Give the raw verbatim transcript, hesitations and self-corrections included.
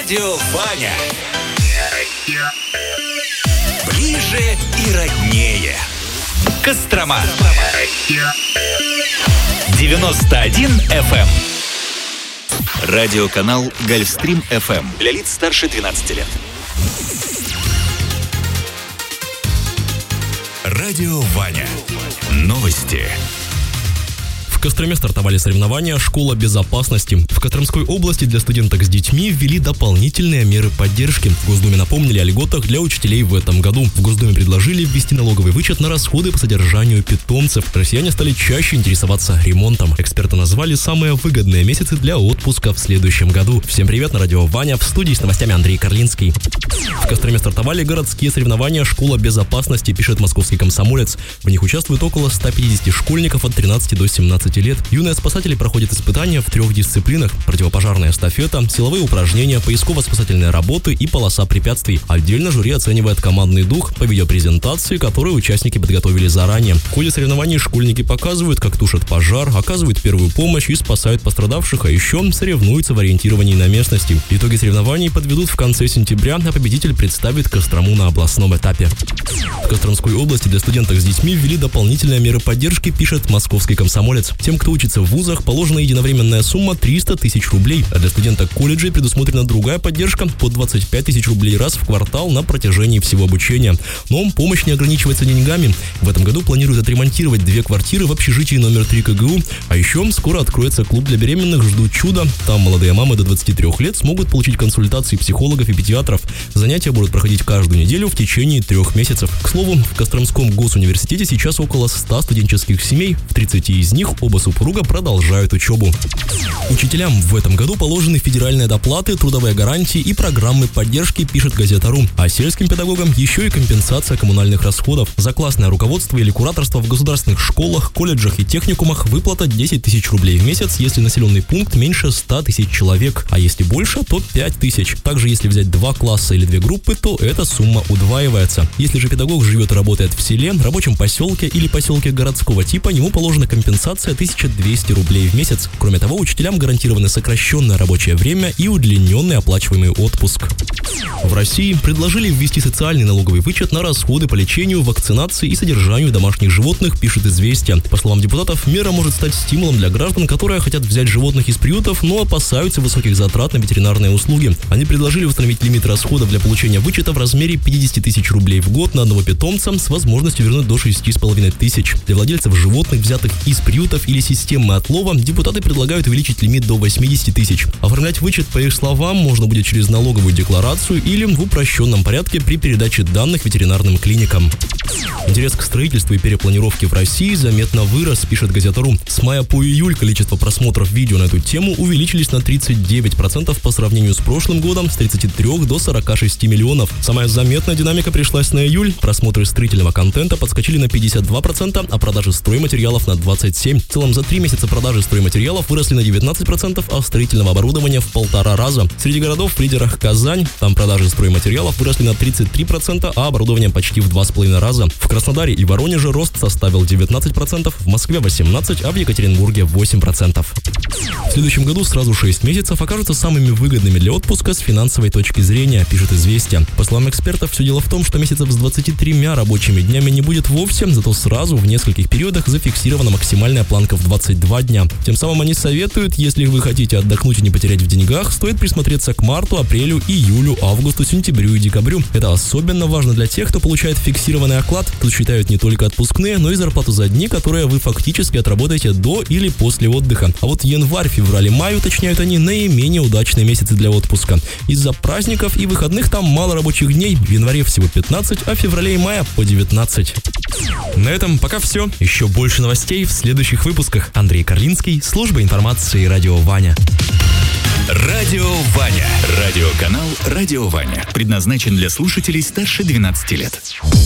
Радио Ваня. Ближе и роднее. Кострома. девяносто один эф эм. Радиоканал Гольфстрим эф эм. Для лиц старше двенадцати лет. Радио Ваня. Новости. В Костроме стартовали соревнования «Школа безопасности». В Костромской области для студенток с детьми ввели дополнительные меры поддержки. В Госдуме напомнили о льготах для учителей в этом году. В Госдуме предложили ввести налоговый вычет на расходы по содержанию питомцев. Россияне стали чаще интересоваться ремонтом. Эксперты назвали самые выгодные месяцы для отпуска в следующем году. Всем привет, на радио Ваня. В студии с новостями Андрей Карлинский. В Костроме стартовали городские соревнования «Школа безопасности», пишет московский «Комсомолец». В них участвует около ста пятидесяти школьников от тринадцати до семнадцати лет. Юные спасатели проходят испытания в трех дисциплинах: противопожарная эстафета, силовые упражнения, поисково-спасательные работы и полоса препятствий. Отдельно жюри оценивает командный дух по видеопрезентации, которую участники подготовили заранее. В ходе соревнований школьники показывают, как тушат пожар, оказывают первую помощь и спасают пострадавших, а еще соревнуются в ориентировании на местности. Итоги соревнований подведут в конце сентября, а победитель представит Кострому на областном этапе. В Костромской области для студенток с детьми ввели дополнительные меры поддержки, пишет московский «Комсомолец». Тем, кто учится в вузах, положена единовременная сумма триста тысяч рублей, а для студенток колледжей предусмотрена другая поддержка по двадцать пять тысяч рублей раз в квартал на протяжении всего обучения. Но помощь не ограничивается деньгами. В этом году планируют отремонтировать две квартиры в общежитии номер три ка гэ у, а еще скоро откроется клуб для беременных «Ждут чуда». Там молодые мамы до двадцати трёх лет смогут получить консультации психологов и педиатров. Занятия будут проходить каждую неделю в течение трех месяцев. К слову, в Костромском госуниверситете сейчас около ста студенческих семей, в тридцати из них оба супруга продолжают учебу. Учителям в этом году положены федеральные доплаты, трудовые гарантии и программы поддержки, пишет газета.ру. А сельским педагогам еще и компенсация коммунальных расходов. За классное руководство или кураторство в государственных школах, колледжах и техникумах выплата десять тысяч рублей в месяц, если населенный пункт меньше ста тысяч человек, а если больше, то пять тысяч. Также если взять два класса или две группы, то эта сумма удваивается. Если же педагог живет и работает в селе, рабочем поселке или поселке городского типа, ему положена компенсация тысяча двести рублей в месяц. Кроме того, учителям гарантированы сокращенное рабочее время и удлиненный оплачиваемый отпуск. В России предложили ввести социальный налоговый вычет на расходы по лечению, вакцинации и содержанию домашних животных, пишет «Известия». По словам депутатов, мера может стать стимулом для граждан, которые хотят взять животных из приютов, но опасаются высоких затрат на ветеринарные услуги. Они предложили установить лимит расходов для получения вычета в размере пятидесяти тысяч рублей в год на одного питомца с возможностью вернуть до шести с половиной тысяч. Для владельцев животных, взятых из приютов или системы отлова, депутаты предлагают увеличить лимит до восьмидесяти тысяч. Оформлять вычет, по их словам, можно будет через налоговую декларацию или в упрощенном порядке при передаче данных ветеринарным клиникам. Интерес к строительству и перепланировке в России заметно вырос, пишет газета.ру. С мая по июль количество просмотров видео на эту тему увеличились на тридцать девять процентов по сравнению с прошлым годом, с тридцати трёх до сорока шести миллионов. Самая заметная динамика пришлась на июль. Просмотры строительного контента подскочили на пятьдесят два процента, а продажи стройматериалов на двадцать семь процентов. В целом за три месяца продажи стройматериалов выросли на девятнадцать процентов, а строительного оборудования в полтора раза. Среди городов в лидерах Казань. Там продажи стройматериалов выросли на тридцать три процента, а оборудование почти в два с половиной раза. В Краснодаре и Воронеже рост составил девятнадцать процентов, в Москве восемнадцать процентов, а в Екатеринбурге восемь процентов. В следующем году сразу шесть месяцев окажутся самыми выгодными для отпуска с финансовой точки зрения, пишет «Известия». По словам экспертов, все дело в том, что месяцев с двадцатью тремя рабочими днями не будет вовсе, зато сразу в нескольких периодах зафиксирована максимальная планка в двадцать два дня. Тем самым они советуют, если вы хотите отдохнуть и не потерять в деньгах, стоит присмотреться к марту, апрелю, июлю, августу, сентябрю и декабрю. Это особенно важно для тех, кто получает фиксированный оклад. Тут считают не только отпускные, но и зарплату за дни, которые вы фактически отработаете до или после отдыха. А вот январь, февраль и май, уточняют они, наименее удачные месяцы для отпуска. Из-за праздников и выходных там мало рабочих дней. В январе всего пятнадцать, а в феврале и мае по девятнадцать. На этом пока все. Еще больше новостей в следующих выпусках. Андрей Карлинский, служба информации «Радио Ваня». Радио Ваня. Радиоканал «Радио Ваня». Предназначен для слушателей старше двенадцати лет.